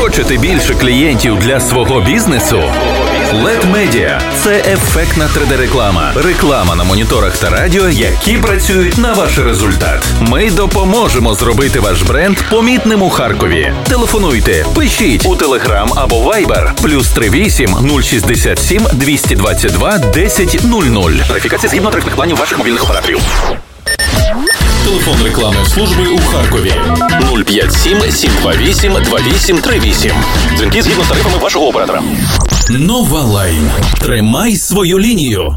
Хочете більше клієнтів для свого бізнесу? LED Media – це ефектна 3D-реклама. Реклама на моніторах та радіо, які працюють на ваш результат. Ми допоможемо зробити ваш бренд помітним у Харкові. Телефонуйте, пишіть у Telegram або Viber +38 067 222 1000. Тарифікація згідно тарифних планів ваших мобільних операторів. Телефон рекламної служби у Харкові 057 728 2838. Дзвінки згідно з тарифами вашого оператора. Нова Лайн. Тримай свою лінію.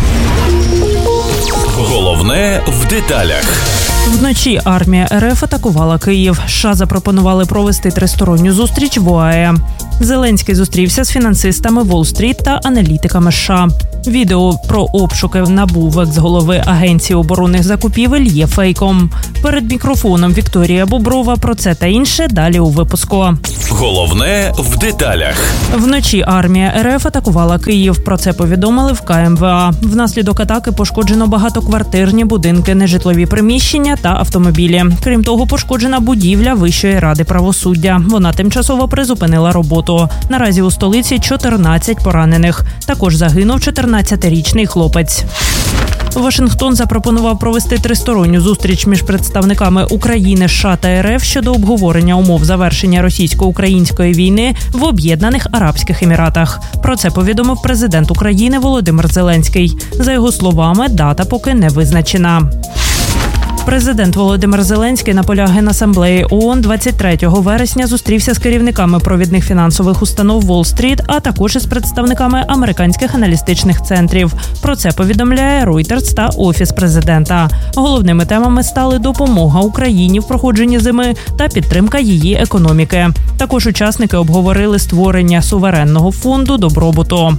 Головне в деталях. Вночі армія РФ атакувала Київ. США запропонували провести тристоронню зустріч в ОАЕ. Зеленський зустрівся з фінансистами Уолл-стріт та аналітиками США. Відео про обшуки в НАБУ в екс-голови Агенції оборонних закупівель є фейком. Перед мікрофоном Вікторія Боброва про це та інше далі у випуску. Головне в деталях. Вночі армія РФ атакувала Київ. Про це повідомили в КМВА. Внаслідок атаки пошкоджено багатоквартирні будинки, нежитлові приміщення та автомобілі. Крім того, пошкоджена будівля Вищої ради правосуддя. Вона тимчасово призупинила роботу. Наразі у столиці 14 поранених. Також загинув 14-річний хлопець. Вашингтон запропонував провести тристоронню зустріч між представниками України, США та РФ щодо обговорення умов завершення російсько-української війни в Об'єднаних Арабських Еміратах. Про це повідомив президент України Володимир Зеленський. За його словами, дата поки не визначена. Президент Володимир Зеленський на Генасамблеї ООН 23 вересня зустрівся з керівниками провідних фінансових установ Уолл-стріт, а також із представниками американських аналітичних центрів. Про це повідомляє Reuters та Офіс президента. Головними темами стали допомога Україні в проходженні зими та підтримка її економіки. Також учасники обговорили створення суверенного фонду добробуту.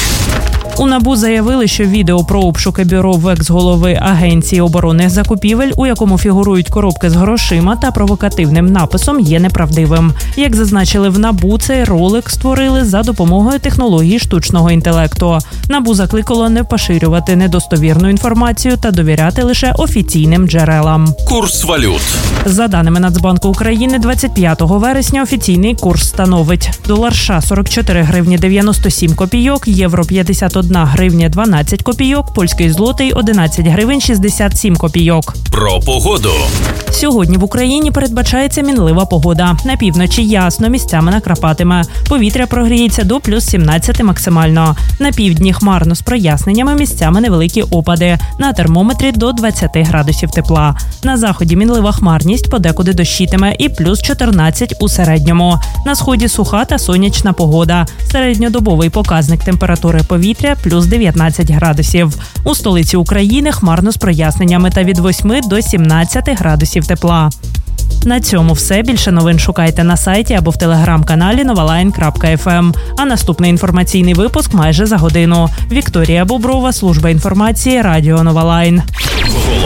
У НАБУ заявили, що відео про обшуки бюро в екс-голови Агенції оборонних закупівель, у якому фігурують коробки з грошима та провокативним написом, є неправдивим. Як зазначили в НАБУ, цей ролик створили за допомогою технології штучного інтелекту. НАБУ закликало не поширювати недостовірну інформацію та довіряти лише офіційним джерелам. Курс валют. За даними Нацбанку України, 25 вересня офіційний курс становить: долар США 44 гривні 97 копійок, євро 51 гривня 12 копійок, польський злотий 11 гривень 67 копійок. Про погоду. Сьогодні в Україні передбачається мінлива погода. На півночі ясно, місцями накрапатиме. Повітря прогріється до плюс 17 максимально. На півдні хмарно з проясненнями, місцями невеликі опади. На термометрі до 20 градусів тепла. На заході мінлива хмарність, подекуди дощитиме і плюс 14 у середньому. На сході суха та сонячна погода. Середньодобовий показник температури повітря плюс 19 градусів. У столиці України хмарно з проясненнями та від 8 до 17 градусів тепла. На цьому все. Більше новин шукайте на сайті або в телеграм-каналі novaline.fm. А наступний інформаційний випуск майже за годину. Вікторія Боброва, служба інформації, радіо Нова Лайн.